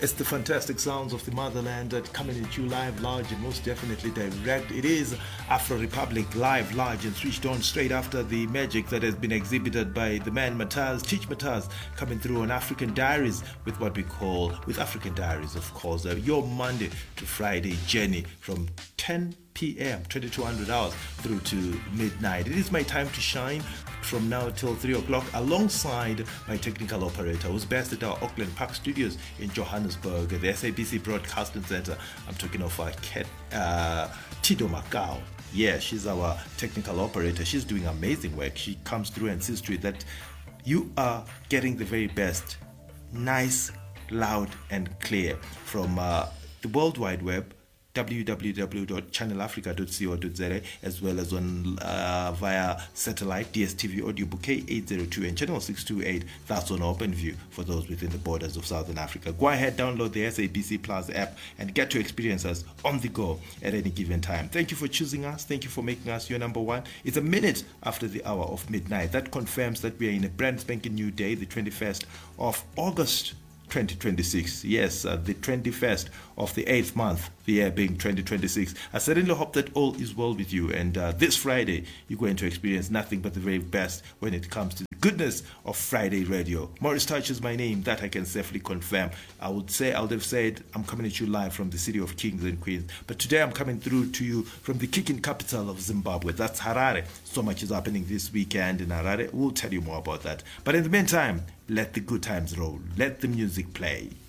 It's the fantastic sounds of the motherland that coming at you live, large, and most definitely direct. It is Afro Republic live, large, and switched on straight after the magic that has been exhibited by the man Mataz, Teach Mataz, coming through on African Diaries with what we call, with African Diaries, of course, your Monday to Friday journey from 10 p.m., 2200 hours through to midnight. It is my time to shine from now till 3 o'clock alongside my technical operator who's based at our Auckland Park studios in Johannesburg, the SABC Broadcasting Center. I'm talking of Tido Macau. Yeah, she's our technical operator. She's doing amazing work. She comes through and sees to it that you are getting the very best, nice, loud and clear from the World Wide Web, www.channelafrica.co.za, as well as on via satellite DSTV audio bouquet 802 and channel 628. That's on OpenView for those within the borders of Southern Africa. Go ahead, download the SABC Plus app and get to experience us on the go at any given time. Thank you for choosing us. Thank you for making us your number one. It's a minute after the hour of midnight. That confirms that we are in a brand spanking new day, the 21st of August 2026. Yes, the 21st of the 8th month, the year being 2026. I certainly hope that all is well with you, and this Friday you're going to experience nothing but the very best when it comes to the goodness of Friday radio. Morris Touch is my name, that I can safely confirm. I would have said I'm coming at you live from the city of kings and queens, but today I'm coming through to you from the kicking capital of Zimbabwe. That's Harare. So much is happening this weekend in Harare. We'll tell you more about that. But in the meantime, let the good times roll. Let the music play.